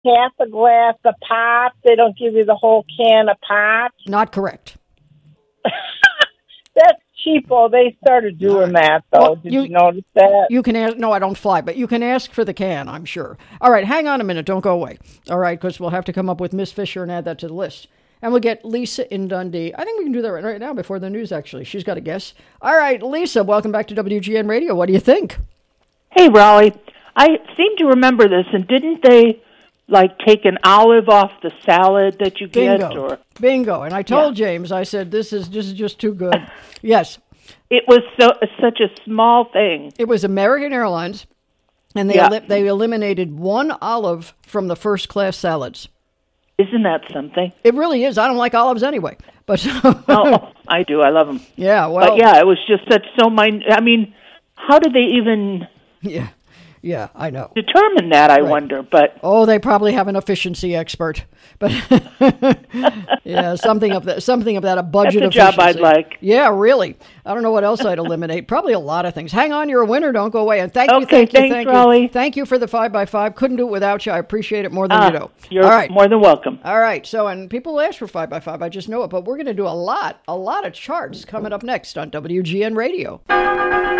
half a glass of pop. They don't give you the whole can of pop. Not correct. That's cheapo. They started doing that, though. Well, Did you notice that? You can ask. No, I don't fly, but you can ask for the can, I'm sure. All right, hang on a minute. Don't go away. All right, because we'll have to come up with Miss Fisher and add that to the list. And we'll get Lisa in Dundee. I think we can do that right now before the news, actually. She's got a guess. All right, Lisa, welcome back to WGN Radio. What do you think? Hey, Raleigh. I seem to remember this, and didn't they, take an olive off the salad that you get? Bingo. And I told James, I said, this is just too good. Yes. It was such a small thing. It was American Airlines, and they eliminated one olive from the first class salads. Isn't that something? It really is. I don't like olives anyway, but oh, I do. I love them. Yeah, well, but yeah, it was just I mean, how did they even? Yeah, I know. Determine that, I wonder, but... Oh, they probably have an efficiency expert. But, yeah, something of that, a budget efficiency. That's a job I'd like. Yeah, really. I don't know what else I'd eliminate. Probably a lot of things. Hang on, you're a winner. Don't go away. And thank you. Thanks, Raleigh. Thank you for the 5x5. Couldn't do it without you. I appreciate it more than you know. You're all right. more than welcome. All right. So, and people ask for 5x5. I just know it. But we're going to do a lot of charts coming up next on WGN Radio.